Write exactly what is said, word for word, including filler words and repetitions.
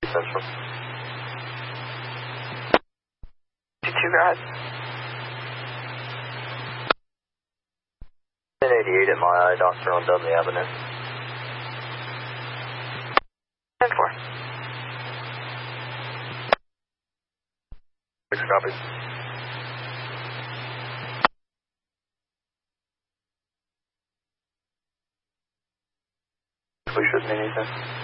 Central. Two guys. ten eighty-eight at my eye, doctor on Dudley Avenue. ten four. Six copies. We shouldn't need anything.